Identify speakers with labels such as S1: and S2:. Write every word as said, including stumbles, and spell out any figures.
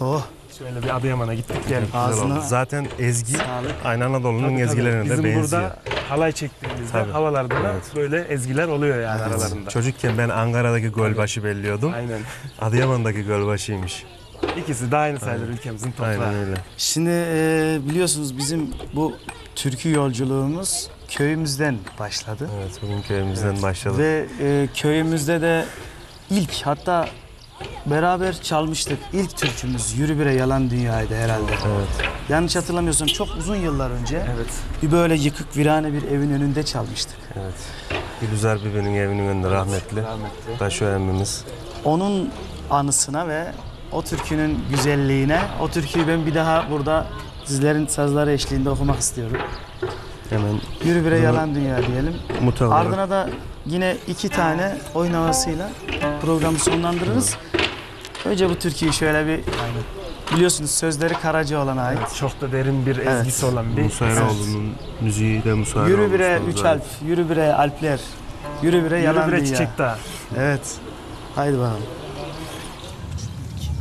S1: Oh.
S2: Şöyle bir Adıyaman'a gittik geldik.
S1: Ağzına
S3: Zaten ezgi
S1: sağlık.
S3: aynı Anadolu'nun
S2: Tabii, tabii.
S3: ezgilerine
S2: Bizim
S3: de benziyor.
S2: burada halay çektiğimizde
S3: Tabii.
S2: havalarda da
S3: Evet.
S2: böyle ezgiler oluyor yani aralarında.
S3: Çocukken ben Ankara'daki Gölbaşı belliyordum.
S2: Aynen.
S3: Adıyaman'daki Gölbaşı'ymış.
S2: İkisi de aynı sayılır ülkemizin toprağı.
S3: Aynen öyle.
S1: Şimdi e, biliyorsunuz bizim bu türkü yolculuğumuz köyümüzden başladı.
S3: Evet, bugün köyümüzden başladık.
S1: Ve e, köyümüzde de ilk, hatta beraber çalmıştık. İlk türkümüz Yürü Bire Yalan Dünya'ydı herhalde.
S3: Evet.
S1: Yanlış hatırlamıyorsam çok uzun yıllar önce
S2: Evet.
S1: bir böyle yıkık virane bir evin önünde çalmıştık.
S3: Evet. Gülüzar Bibi'nin evinin önünde rahmetli.
S2: Rahmetli.
S3: Taşo emmimiz.
S1: Onun anısına ve o türkünün güzelliğine, o türküyü ben bir daha burada sizlerin sazları eşliğinde okumak istiyorum.
S3: Hemen
S1: Yürü Bire Yalan Dünya diyelim.
S3: mutlaka.
S1: Ardına da yine iki tane oyun havasıyla programı sonlandırırız. Önce bu türküyü şöyle bir, biliyorsunuz sözleri Karacaoğlan'a ait.
S2: Çok da derin bir
S1: Evet.
S2: ezgisi olan bir
S3: Musa Eroğlu'nun müziği de Musa Eroğlu.
S1: Yürü Bire
S3: ustamız
S1: Üç
S3: var.
S1: Alp, Yürü Bire Alpler, Yürü Bire Yalan
S2: Yürü Bire
S1: Dünya.
S2: Çiçek Dağı.
S1: Evet. Haydi bakalım.